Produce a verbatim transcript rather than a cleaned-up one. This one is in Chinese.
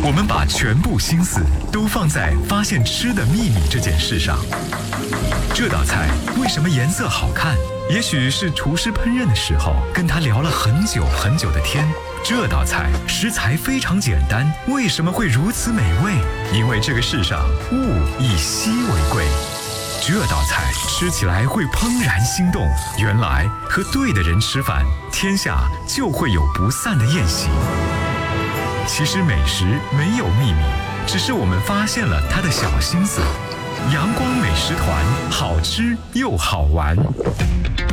我们把全部心思都放在发现吃的秘密这件事上。这道菜为什么颜色好看？也许是厨师烹饪的时候跟他聊了很久很久的天。这道菜食材非常简单，为什么会如此美味？因为这个世上物以稀为贵。这道菜吃起来会怦然心动，原来和对的人吃饭，天下就会有不散的宴席。其实美食没有秘密，只是我们发现了它的小心思。阳光美食团，好吃又好玩。